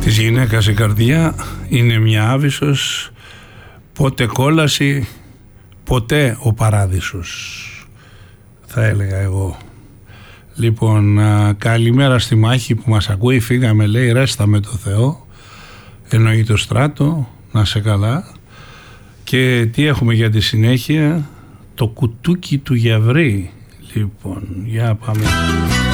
Της γυναίκας η καρδιά είναι μια άβυσσος, πότε κόλαση, ποτέ ο παράδεισος, θα έλεγα εγώ. Λοιπόν, καλημέρα στη Μάχη που μας ακούει. Φύγαμε, λέει, ρέστα με το Θεό. Εννοεί το Στράτο, να σε καλά. Και τι έχουμε για τη συνέχεια? Το κουτούκι του Γιαβρή. Λοιπόν, για πάμε.